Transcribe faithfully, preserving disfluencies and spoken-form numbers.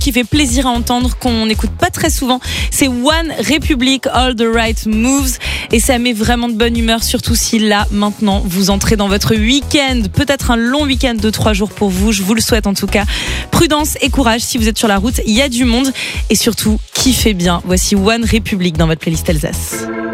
qui fait plaisir à entendre, qu'on n'écoute pas très souvent. C'est One Republic, All the Right Moves. Et ça met vraiment de bonne humeur, surtout si là, maintenant, vous entrez dans votre week-end. Peut-être un long week-end de trois jours pour vous. Je vous le souhaite en tout cas. Prudence et courage si vous êtes sur la route. Il y a du monde. Et surtout, kiffez bien. Voici One Republic dans votre playlist Alsace.